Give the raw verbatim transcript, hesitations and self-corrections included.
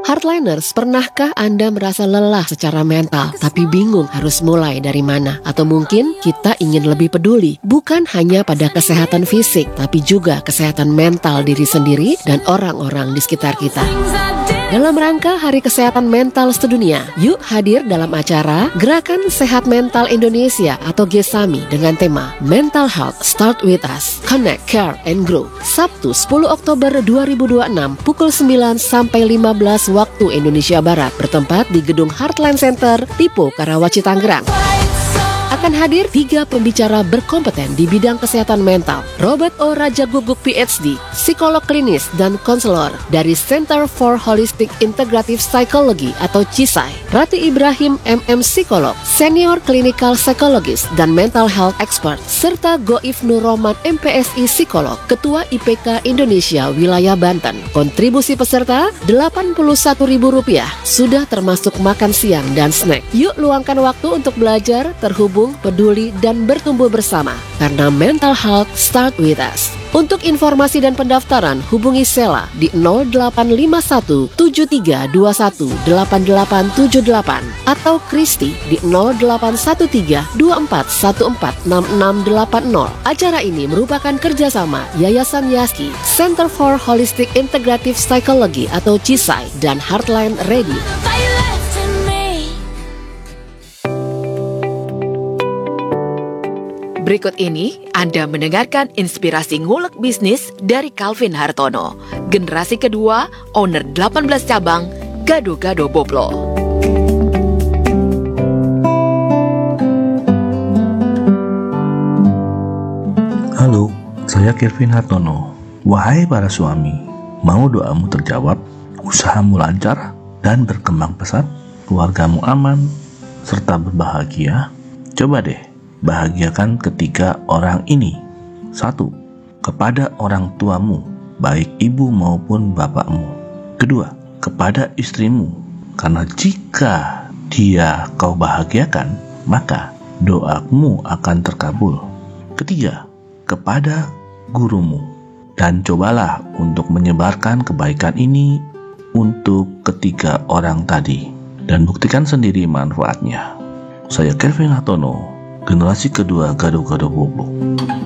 Hardliners, pernahkah Anda merasa lelah secara mental tapi bingung harus mulai dari mana? Atau mungkin kita ingin lebih peduli bukan hanya pada kesehatan fisik tapi juga kesehatan mental diri sendiri dan orang-orang di sekitar kita. Dalam rangka Hari Kesehatan Mental Sedunia, yuk hadir dalam acara Gerakan Sehat Mental Indonesia atau GESAMI dengan tema Mental Health Start With Us, Connect, Care, and Grow. Sabtu sepuluh Oktober dua ribu dua puluh enam pukul sembilan sampai lima belas waktu Indonesia Barat, bertempat di Gedung Heartland Center, Tipo, Karawaci, Tangerang. Akan hadir tiga pembicara berkompeten di bidang kesehatan mental. Robert O. Raja Guguk P H D, psikolog klinis dan konselor dari Center for Holistic Integrative Psychology atau CISAI. Rati Ibrahim M M Psikolog, senior clinical psychologist dan mental health expert. Serta Goif Nur Roman M P S I Psikolog, Ketua I P K Indonesia Wilayah Banten. Kontribusi peserta delapan puluh satu ribu rupiah, sudah termasuk makan siang dan snack. Yuk luangkan waktu untuk belajar, terhubung, peduli, dan bertumbuh bersama. Karena mental health start with us. Untuk informasi dan pendaftaran, hubungi Sela di nol delapan lima satu tujuh tiga dua satu delapan delapan tujuh delapan atau Kristi di nol delapan satu tiga dua empat satu empat enam enam delapan nol. Acara ini merupakan kerjasama Yayasan Yaski, Center for Holistic Integrative Psychology atau CISAI, dan Heartland Radio. Berikut ini Anda mendengarkan inspirasi ngulek bisnis dari Calvin Hartono, generasi kedua, owner delapan belas cabang, Gado-Gado Boplo. Halo, saya Calvin Hartono. Wahai para suami, mau doamu terjawab, usahamu lancar dan berkembang pesat, keluargamu aman, serta berbahagia? Coba deh bahagiakan ketiga orang ini. Satu, kepada orang tuamu, baik ibu maupun bapakmu. Kedua, kepada istrimu, karena jika dia kau bahagiakan, maka doamu akan terkabul. Ketiga, kepada gurumu, dan cobalah untuk menyebarkan kebaikan ini untuk ketiga orang tadi, dan buktikan sendiri manfaatnya. Saya Calvin Hartono, generasi kedua Gado-Gado Boplo.